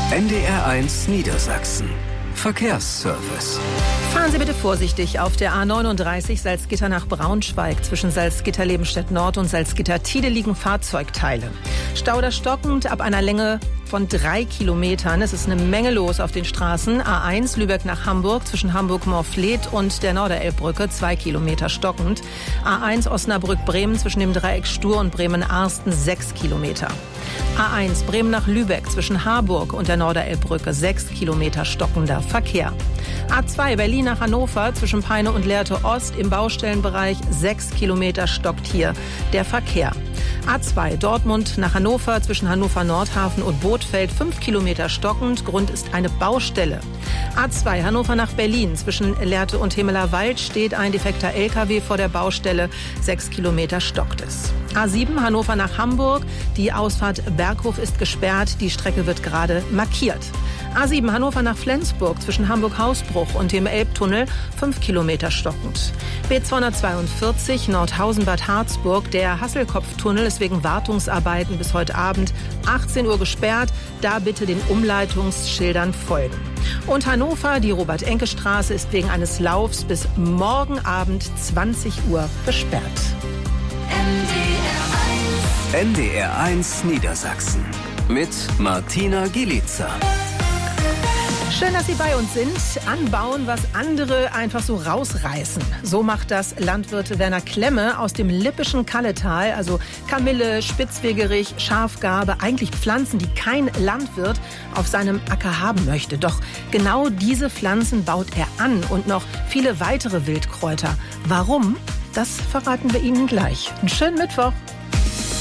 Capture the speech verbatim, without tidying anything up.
N D R eins Niedersachsen. Verkehrsservice. Fahren Sie bitte vorsichtig auf der A neununddreißig Salzgitter nach Braunschweig. Zwischen Salzgitter-Lebenstedt Nord und Salzgitter-Tide liegen Fahrzeugteile. Stau oder stockend ab einer Länge von drei Kilometern. Es ist eine Menge los auf den Straßen. A eins Lübeck nach Hamburg zwischen Hamburg-Morfleet und der Norderelbbrücke, zwei Kilometer stockend. A eins Osnabrück-Bremen zwischen dem Dreieck Stur und Bremen-Arsten, sechs Kilometer. A eins Bremen nach Lübeck zwischen Harburg und der Norderelbbrücke, sechs Kilometer stockender Verkehr. A zwei Berlin nach Hannover zwischen Peine und Lehrte Ost im Baustellenbereich, sechs Kilometer stockt hier der Verkehr. A zwei Dortmund nach Hannover zwischen Hannover Nordhafen und Bothfeld, fünf Kilometer stockend. Grund ist eine Baustelle. A zwei Hannover nach Berlin zwischen Lehrte und Hemelerwald steht ein defekter L K W vor der Baustelle, sechs Kilometer stockt es. A sieben Hannover nach Hamburg, die Ausfahrt Berghof ist gesperrt, die Strecke wird gerade markiert. A sieben Hannover nach Flensburg zwischen Hamburg-Hausbruch und dem Elbtunnel, fünf Kilometer stockend. B zweihundertzweiundvierzig Nordhausen-Bad Harzburg, der Hasselkopftunnel ist wegen Wartungsarbeiten bis heute Abend achtzehn Uhr gesperrt, da bitte den Umleitungsschildern folgen. Und Hannover, die Robert-Enke-Straße ist wegen eines Laufs bis morgen Abend zwanzig Uhr gesperrt. N D R eins Niedersachsen mit Martina Gielitzer. Schön, dass Sie bei uns sind. Anbauen, was andere einfach so rausreißen. So macht das Landwirt Werner Klemme aus dem lippischen Kalletal. Also Kamille, Spitzwegerich, Schafgarbe. Eigentlich Pflanzen, die kein Landwirt auf seinem Acker haben möchte. Doch genau diese Pflanzen baut er an und noch viele weitere Wildkräuter. Warum? Das verraten wir Ihnen gleich. Einen schönen Mittwoch.